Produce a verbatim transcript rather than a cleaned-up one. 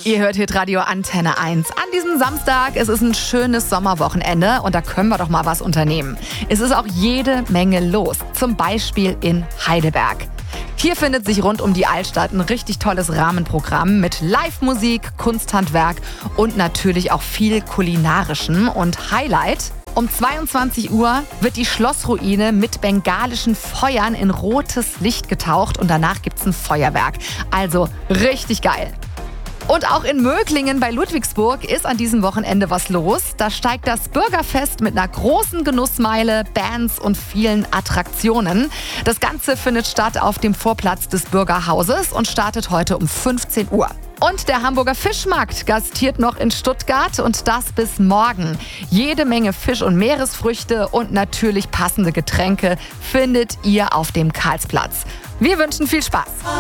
Ihr hört Hitradio Antenne eins. An diesem Samstag, es ist ein schönes Sommerwochenende und da können wir doch mal was unternehmen. Es ist auch jede Menge los, zum Beispiel in Heidelberg. Hier findet sich rund um die Altstadt ein richtig tolles Rahmenprogramm mit Live-Musik, Kunsthandwerk und natürlich auch viel Kulinarischem. Und Highlight: um zweiundzwanzig Uhr wird die Schlossruine mit bengalischen Feuern in rotes Licht getaucht und danach gibt's ein Feuerwerk. Also richtig geil. Und auch in Möglingen bei Ludwigsburg ist an diesem Wochenende was los. Da steigt das Bürgerfest mit einer großen Genussmeile, Bands und vielen Attraktionen. Das Ganze findet statt auf dem Vorplatz des Bürgerhauses und startet heute um fünfzehn Uhr. Und der Hamburger Fischmarkt gastiert noch in Stuttgart und das bis morgen. Jede Menge Fisch- und Meeresfrüchte und natürlich passende Getränke findet ihr auf dem Karlsplatz. Wir wünschen viel Spaß.